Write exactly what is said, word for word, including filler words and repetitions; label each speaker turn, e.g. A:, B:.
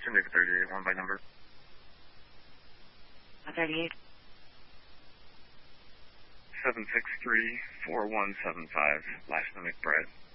A: Jamaica thirty-eight, one by number.
B: thirty-eight.
A: seven six three, four one seven five, last name McBride.